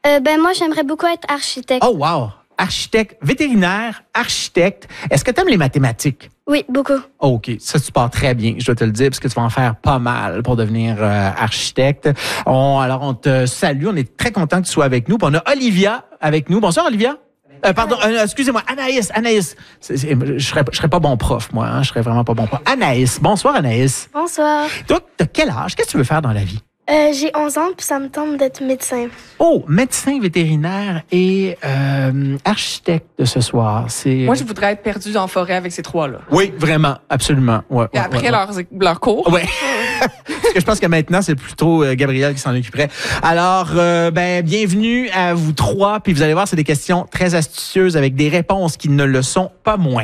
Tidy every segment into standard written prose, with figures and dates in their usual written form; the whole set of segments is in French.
Moi, j'aimerais beaucoup être architecte. Oh, wow! Architecte, vétérinaire, architecte. Est-ce que tu aimes les mathématiques? Oui, beaucoup. Oh, OK, ça, tu pars très bien, je dois te le dire, parce que tu vas en faire pas mal pour devenir architecte. Alors, on te salue, on est très content que tu sois avec nous. Puis on a Olivia avec nous. Bonsoir, Olivia. Excusez-moi, Anaïs. Je serais pas bon prof, moi. Hein? Je serais vraiment pas bon prof. Anaïs. Bonsoir, Anaïs. Bonsoir. Toi, t'as quel âge? Qu'est-ce que tu veux faire dans la vie? J'ai 11 ans, puis ça me tente d'être médecin. Oh, médecin vétérinaire et architecte de ce soir. Moi, je voudrais être perdu en forêt avec ces trois-là. Oui, vraiment, absolument. Et après leur cours. Oui. Parce que je pense que maintenant, c'est plutôt Gabriel qui s'en occuperait. Alors, bienvenue à vous trois. Puis vous allez voir, c'est des questions très astucieuses avec des réponses qui ne le sont pas moins.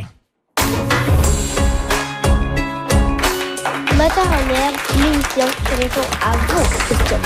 Moteur en air, l'émission qui répond à vos questions.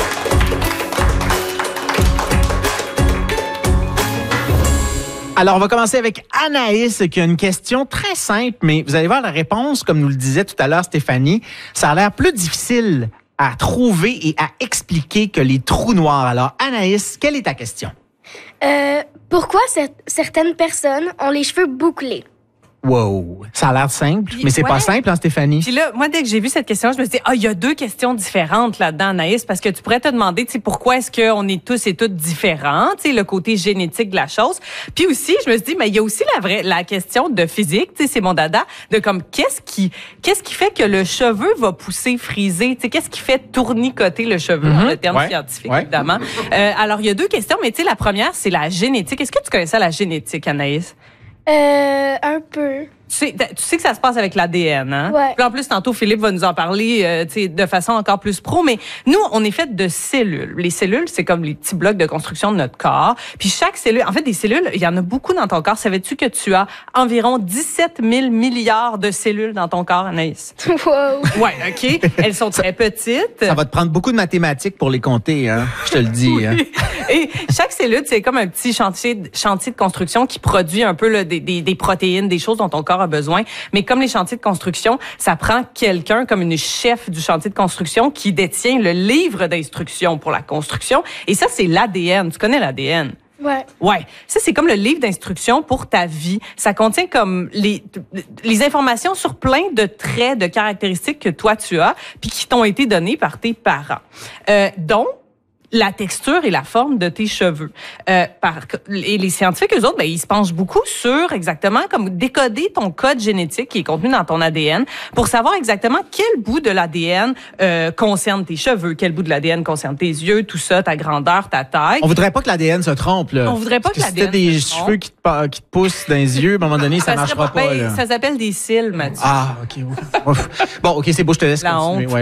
Alors, on va commencer avec Anaïs qui a une question très simple, mais vous allez voir la réponse, comme nous le disait tout à l'heure Stéphanie, ça a l'air plus difficile à trouver et à expliquer que les trous noirs. Alors, Anaïs, quelle est ta question? Pourquoi certaines personnes ont les cheveux bouclés? Wow, ça a l'air simple, mais c'est pas simple, hein, Stéphanie? Puis là, moi, dès que j'ai vu cette question, je me suis dit, il y a deux questions différentes là-dedans, Anaïs, parce que tu pourrais te demander, tu sais, pourquoi est-ce qu'on est tous et toutes différents, tu sais, le côté génétique de la chose. Puis aussi, je me suis dit, mais il y a aussi la question de physique, tu sais, c'est mon dada, de comme, qu'est-ce qui fait que le cheveu va pousser, friser, tu sais, qu'est-ce qui fait tournicoter le cheveu, dans le terme scientifique, évidemment. Alors, il y a deux questions, mais tu sais, la première, c'est la génétique. Est-ce que tu connais ça, la génétique, Anaïs? Un peu. Tu sais que ça se passe avec l'ADN, hein? Ouais. Puis en plus, tantôt, Philippe va nous en parler de façon encore plus pro, mais nous, on est fait de cellules. Les cellules, c'est comme les petits blocs de construction de notre corps. Puis chaque cellule, en fait, des cellules, il y en a beaucoup dans ton corps. Savais-tu que tu as environ 17 000 milliards de cellules dans ton corps, Anaïs? Wow! Ouais, OK. Elles sont très petites. Ça va te prendre beaucoup de mathématiques pour les compter, hein? Je te le dis. Oui. Hein? Et chaque cellule, c'est comme un petit chantier de construction qui produit un peu là, des protéines, des choses dont ton corps a besoin. Mais comme les chantiers de construction, ça prend quelqu'un comme une chef du chantier de construction qui détient le livre d'instructions pour la construction. Et ça, c'est l'ADN. Tu connais l'ADN? Ouais. Ouais. Ça, c'est comme le livre d'instructions pour ta vie. Ça contient comme les informations sur plein de traits, de caractéristiques que toi, tu as, puis qui t'ont été données par tes parents. Donc, la texture et la forme de tes cheveux. Et les scientifiques, eux autres, ils se penchent beaucoup sur exactement comme décoder ton code génétique qui est contenu dans ton ADN pour savoir exactement quel bout de l'ADN concerne tes cheveux, quel bout de l'ADN concerne tes yeux, tout ça, ta grandeur, ta taille. On voudrait pas que l'ADN se trompe, là. On voudrait pas que l'ADN se trompe. Si t'as des cheveux qui te poussent dans les yeux, à un moment donné, ça marchera pas, là. Ça s'appelle des cils, Mathieu. Ah, OK. Bon, OK, c'est beau, je te laisse continuer. Honte. Ouais,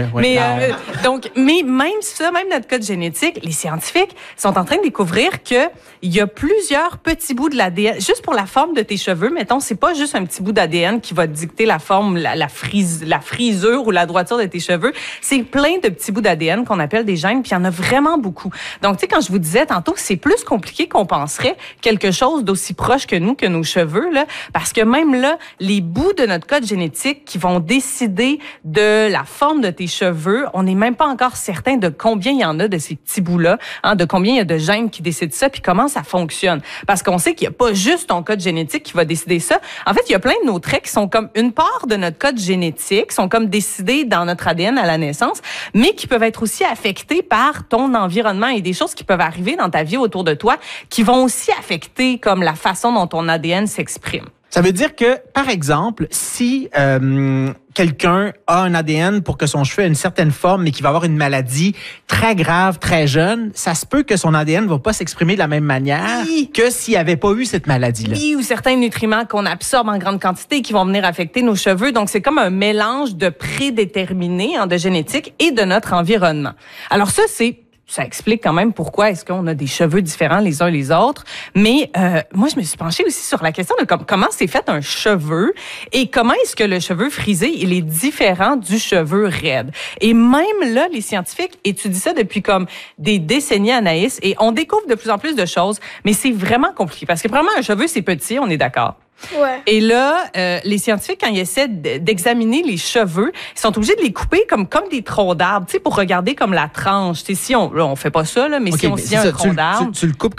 Mais même ça, même notre code génétique, les scientifiques sont en train de découvrir que il y a plusieurs petits bouts de l'ADN. Juste pour la forme de tes cheveux, mettons, c'est pas juste un petit bout d'ADN qui va dicter la forme, la frisure ou la droiture de tes cheveux. C'est plein de petits bouts d'ADN qu'on appelle des gènes, puis il y en a vraiment beaucoup. Donc, tu sais, quand je vous disais tantôt, c'est plus compliqué qu'on penserait quelque chose d'aussi proche que nous, que nos cheveux, là, parce que même là, les bouts de notre code génétique qui vont décider de la forme de tes cheveux, on n'est même pas encore certain de combien il y en a de ces petits bouts-là, hein, de combien il y a de gènes qui décident ça, puis comment ça fonctionne. Parce qu'on sait qu'il n'y a pas juste ton code génétique qui va décider ça. En fait, il y a plein de nos traits qui sont comme une part de notre code génétique, sont comme décidés dans notre ADN à la naissance, mais qui peuvent être aussi affectés par ton environnement et des choses qui peuvent arriver dans ta vie autour de toi qui vont aussi affecter comme la façon dont ton ADN s'exprime. Ça veut dire que, par exemple, si quelqu'un a un ADN pour que son cheveu ait une certaine forme, mais qui va avoir une maladie très grave, très jeune, ça se peut que son ADN ne va pas s'exprimer de la même manière que s'il n'avait pas eu cette maladie-là. Oui, ou certains nutriments qu'on absorbe en grande quantité qui vont venir affecter nos cheveux. Donc, c'est comme un mélange de prédéterminés, de génétique et de notre environnement. Alors ça explique quand même pourquoi est-ce qu'on a des cheveux différents les uns les autres. Mais moi, je me suis penchée aussi sur la question de comment c'est fait un cheveu et comment est-ce que le cheveu frisé, il est différent du cheveu raide. Et même là, les scientifiques étudient ça depuis comme des décennies, Anaïs, et on découvre de plus en plus de choses, mais c'est vraiment compliqué. Parce que vraiment, un cheveu, c'est petit, on est d'accord. Ouais. Et là, les scientifiques, quand ils essaient d'examiner les cheveux, ils sont obligés de les couper comme des troncs d'arbres, tu sais, pour regarder comme la tranche. Tu sais, si on fait pas ça, là, mais si on scie un tronc d'arbre. Tu le coupes